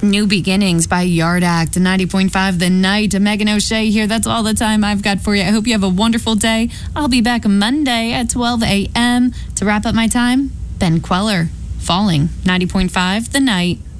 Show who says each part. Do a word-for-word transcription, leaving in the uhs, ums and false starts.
Speaker 1: New Beginnings by Yard Act, ninety point five The Night. Megan O'Shea here. That's all the time I've got for you. I hope you have a wonderful day. I'll be back Monday at twelve a.m. To wrap up my time, Ben Queller, Falling, ninety point five The Night.